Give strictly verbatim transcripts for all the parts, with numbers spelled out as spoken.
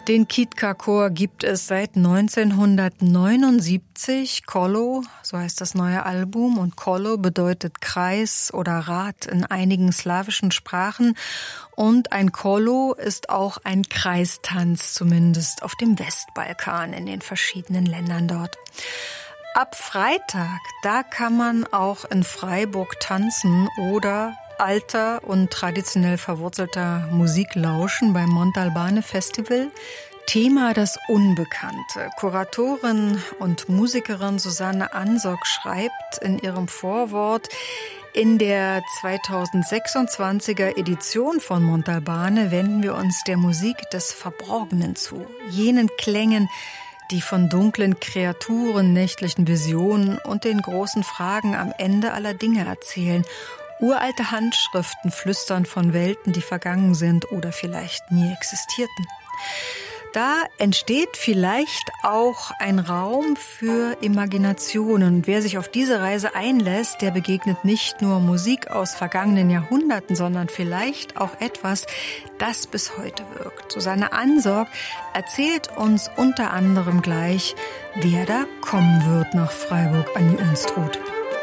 Den Kitka-Chor gibt es seit neunzehnhundertneunundsiebzig. Kolo, so heißt das neue Album, und Kolo bedeutet Kreis oder Rad in einigen slawischen Sprachen. Und ein Kolo ist auch ein Kreistanz, zumindest auf dem Westbalkan, in den verschiedenen Ländern dort. Ab Freitag, da kann man auch in Freiburg tanzen oder alter und traditionell verwurzelter Musik lauschen beim Montalbane Festival. Thema das Unbekannte. Kuratorin und Musikerin Susanne Ansock schreibt in ihrem Vorwort: In der zweitausendsechsundzwanziger Edition von Montalbane wenden wir uns der Musik des Verborgenen zu, jenen Klängen, die von dunklen Kreaturen, nächtlichen Visionen und den großen Fragen am Ende aller Dinge erzählen. Uralte Handschriften flüstern von Welten, die vergangen sind oder vielleicht nie existierten. Da entsteht vielleicht auch ein Raum für Imaginationen. Und wer sich auf diese Reise einlässt, der begegnet nicht nur Musik aus vergangenen Jahrhunderten, sondern vielleicht auch etwas, das bis heute wirkt. Susanne Ansock erzählt uns unter anderem gleich, wer da kommen wird nach Freiburg an die Unstrut.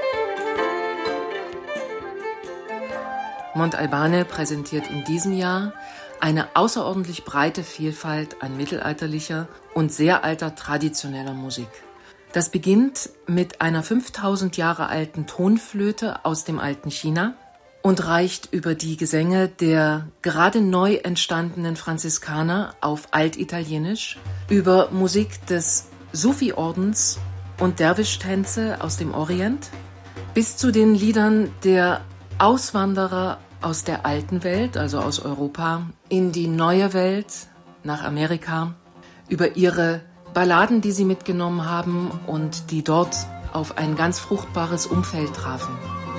Montalbane präsentiert in diesem Jahr eine außerordentlich breite Vielfalt an mittelalterlicher und sehr alter traditioneller Musik. Das beginnt mit einer fünftausend Jahre alten Tonflöte aus dem alten China und reicht über die Gesänge der gerade neu entstandenen Franziskaner auf Altitalienisch, über Musik des Sufi-Ordens und Derwisch-Tänze aus dem Orient, bis zu den Liedern der Auswanderer aus der alten Welt, also aus Europa, in die neue Welt, nach Amerika, über ihre Balladen, die sie mitgenommen haben und die dort auf ein ganz fruchtbares Umfeld trafen.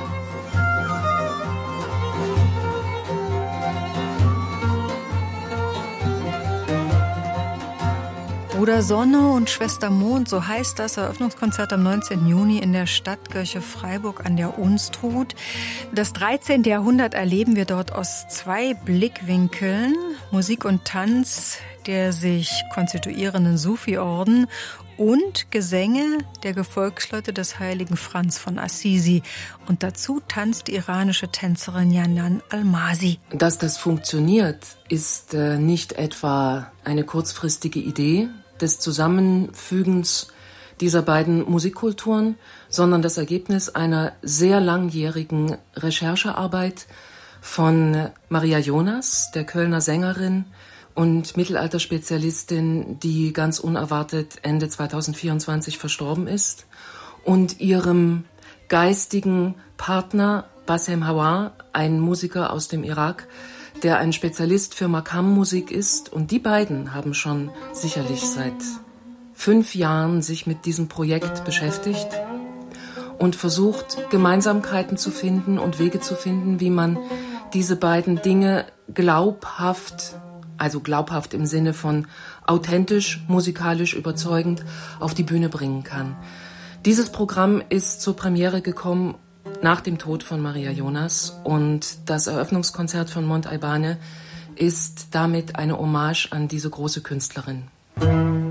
Bruder Sonne und Schwester Mond, so heißt das Eröffnungskonzert am neunzehnten Juni in der Stadtkirche Freiburg an der Unstrut. Das dreizehnte Jahrhundert erleben wir dort aus zwei Blickwinkeln: Musik und Tanz der sich konstituierenden Sufi-Orden und Gesänge der Gefolgsleute des heiligen Franz von Assisi. Und dazu tanzt die iranische Tänzerin Janan Almasi. Dass das funktioniert, ist äh, nicht etwa eine kurzfristige Idee des Zusammenfügens dieser beiden Musikkulturen, sondern das Ergebnis einer sehr langjährigen Recherchearbeit von Maria Jonas, der Kölner Sängerin und Mittelalterspezialistin, die ganz unerwartet Ende zweitausendvierundzwanzig verstorben ist, und ihrem geistigen Partner Bassem Hawar, ein Musiker aus dem Irak, der ein Spezialist für Maqam-Musik ist. Und die beiden haben schon sicherlich seit fünf Jahren sich mit diesem Projekt beschäftigt und versucht, Gemeinsamkeiten zu finden und Wege zu finden, wie man diese beiden Dinge glaubhaft, also glaubhaft im Sinne von authentisch, musikalisch überzeugend, auf die Bühne bringen kann. Dieses Programm ist zur Premiere gekommen nach dem Tod von Maria Jonas, und das Eröffnungskonzert von Montalbane ist damit eine Hommage an diese große Künstlerin.